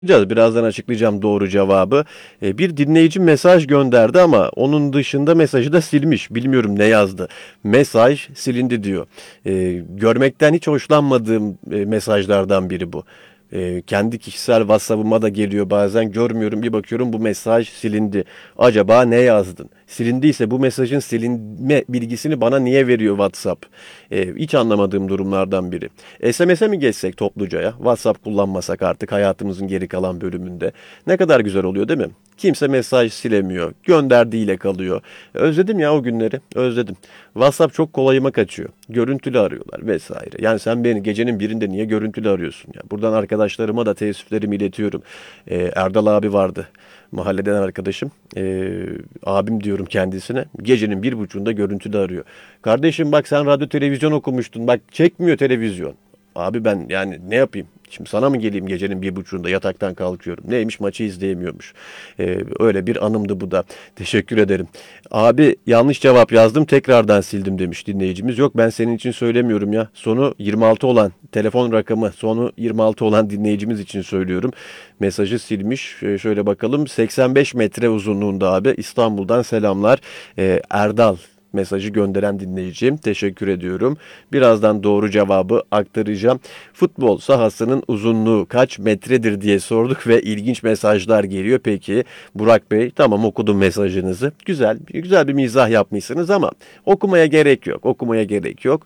Birazdan açıklayacağım doğru cevabı. Bir dinleyici mesaj gönderdi ama onun dışında mesajı da silmiş. Bilmiyorum ne yazdı. Mesaj silindi diyor. Görmekten hiç hoşlanmadığım mesajlardan biri bu. Kendi kişisel WhatsApp'ıma da geliyor bazen. Görmüyorum, bir bakıyorum bu mesaj silindi. Acaba ne yazdın? Silindiyse bu mesajın silinme bilgisini bana niye veriyor WhatsApp? Hiç anlamadığım durumlardan biri. SMS'e mi geçsek toplucaya? WhatsApp kullanmasak artık hayatımızın geri kalan bölümünde. Ne kadar güzel oluyor değil mi? Kimse mesaj silemiyor. Gönderdiğiyle kalıyor. Özledim ya o günleri. Özledim. WhatsApp çok kolayıma kaçıyor. Görüntülü arıyorlar vesaire. Yani sen beni gecenin birinde niye görüntülü arıyorsun ya? Buradan arkadaşlarıma da teessüflerimi iletiyorum. Erdal abi vardı. Mahalleden arkadaşım. Abim diyorum kendisine. Gecenin 1.30'unda görüntülü arıyor. Kardeşim bak sen radyo televizyon okumuştun. Bak çekmiyor televizyon. Abi ben yani ne yapayım? Şimdi sana mı geleyim gecenin 1.30'unda yataktan kalkıyorum. Neymiş maçı izleyemiyormuş. Öyle bir anımdı bu da. Teşekkür ederim. Abi yanlış cevap yazdım tekrardan sildim demiş dinleyicimiz. Yok ben senin için söylemiyorum ya. Sonu 26 olan telefon rakamı sonu 26 olan dinleyicimiz için söylüyorum. Mesajı silmiş. Şöyle bakalım 85 metre uzunluğunda abi İstanbul'dan selamlar. Erdal mesajı gönderen dinleyicim. Teşekkür ediyorum. Birazdan doğru cevabı aktaracağım. Futbol sahasının uzunluğu kaç metredir diye sorduk ve ilginç mesajlar geliyor. Peki Burak Bey tamam okudum mesajınızı. Güzel bir mizah yapmışsınız ama okumaya gerek yok. Okumaya gerek yok.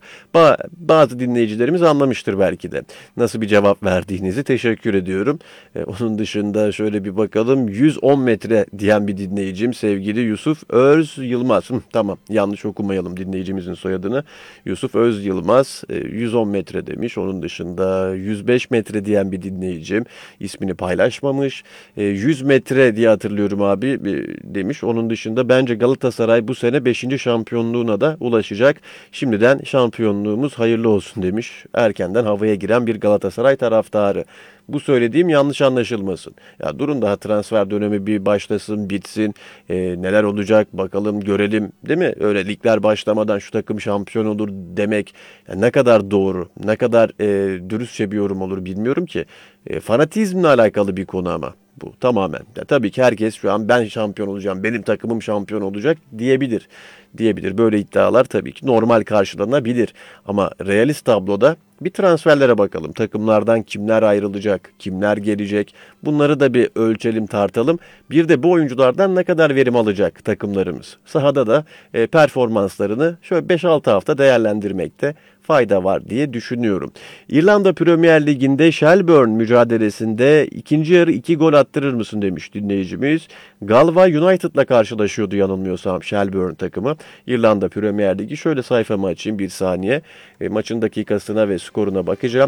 Bazı dinleyicilerimiz anlamıştır belki de. Nasıl bir cevap verdiğinizi teşekkür ediyorum. Onun dışında şöyle bir bakalım. 110 metre diyen bir dinleyicim sevgili Yusuf Öz Yılmaz. Tamam yanlış okumayalım dinleyicimizin soyadını. Yusuf Öz Yılmaz 110 metre demiş. Onun dışında 105 metre diyen bir dinleyicim ismini paylaşmamış. 100 metre diye hatırlıyorum abi demiş. Onun dışında bence Galatasaray bu sene 5. şampiyonluğuna da ulaşacak. Şimdiden şampiyonluğumuz hayırlı olsun demiş. Erkenden havaya giren bir Galatasaray taraftarı. Bu söylediğim yanlış anlaşılmasın. Ya durun daha transfer dönemi bir başlasın, bitsin. Neler olacak bakalım görelim değil mi? Öyle ligler başlamadan şu takım şampiyon olur demek ya ne kadar doğru, ne kadar dürüstçe bir yorum olur bilmiyorum ki. Fanatizmle alakalı bir konu ama bu tamamen. Ya tabii ki herkes şu an ben şampiyon olacağım, benim takımım şampiyon olacak diyebilir. Böyle iddialar tabii ki normal karşılanabilir. Ama realist tabloda bir transferlere bakalım. Takımlardan kimler ayrılacak, kimler gelecek? Bunları da bir ölçelim, tartalım. Bir de bu oyunculardan ne kadar verim alacak takımlarımız? Sahada da performanslarını şöyle 5-6 hafta değerlendirmekte fayda var diye düşünüyorum. İrlanda Premier Ligi'nde Shelbourne mücadelesinde ikinci yarı 2 gol attırır mısın demiş dinleyicimiz. Galway United'la karşılaşıyordu yanılmıyorsam Shelbourne takımı. İrlanda Premier Ligi şöyle sayfamı açayım bir saniye. Maçın dakikasına ve skoruna bakacağım.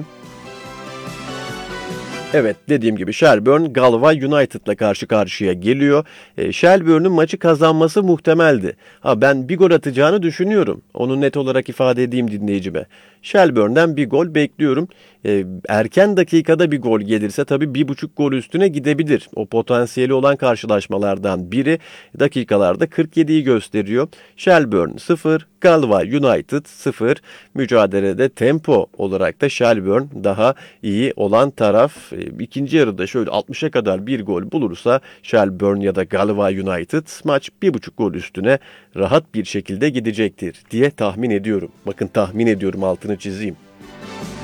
Evet dediğim gibi Shelbourne Galway United'la karşı karşıya geliyor. Shelbourne'un maçı kazanması muhtemeldi. Ben bir gol atacağını düşünüyorum. Onu net olarak ifade edeyim dinleyicime. Shelbourne'den bir gol bekliyorum. Erken dakikada bir gol gelirse tabii 1.5 gol üstüne gidebilir. O potansiyeli olan karşılaşmalardan biri dakikalarda 47'yi gösteriyor. Shelbourne 0, Galway United 0. Mücadelede tempo olarak da Shelbourne daha iyi olan taraf. İkinci yarıda şöyle 60'a kadar bir gol bulursa Shelbourne ya da Galway United maç 1.5 gol üstüne rahat bir şekilde gidecektir diye tahmin ediyorum. Bakın tahmin ediyorum altını çizeyim.